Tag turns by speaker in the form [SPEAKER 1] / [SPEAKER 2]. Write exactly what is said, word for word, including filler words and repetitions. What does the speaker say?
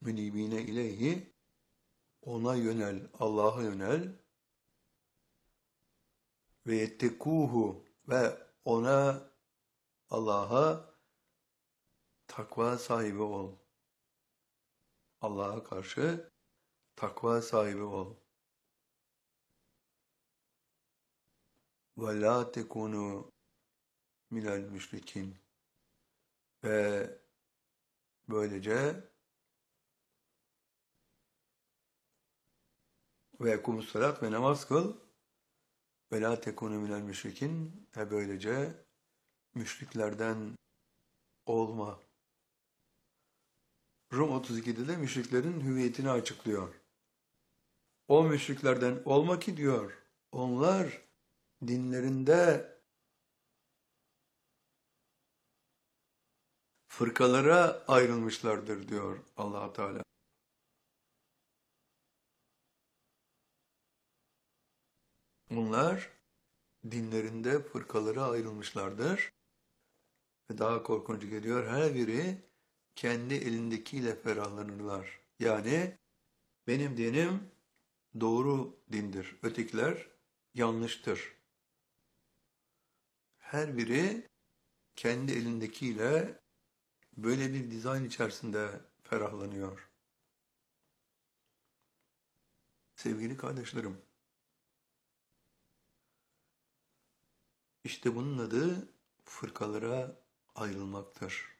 [SPEAKER 1] münibine ileyhi, ona yönel, Allah'a yönel, ve yettekuhu, ve ona, Allah'a takva sahibi ol. Allah'a karşı takva sahibi ol. Ve la tekunu minel müşrikin. Ve böylece ve ekumus salat ve namaz kıl ve la tekunu minel müşrikin ve böylece müşriklerden olma. Rum otuz ikide de müşriklerin hüviyetini açıklıyor. O müşriklerden olma ki diyor, onlar dinlerinde fırkalara ayrılmışlardır diyor Allah Teala. Onlar dinlerinde fırkalara ayrılmışlardır. Ve daha korkunç geliyor, her biri kendi elindekiyle ferahlanırlar. Yani benim dinim doğru dindir, ötekiler yanlıştır. Her biri kendi elindekiyle böyle bir dizayn içerisinde ferahlanıyor. Sevgili kardeşlerim, işte bunun adı fırkalara ayrılmaktır.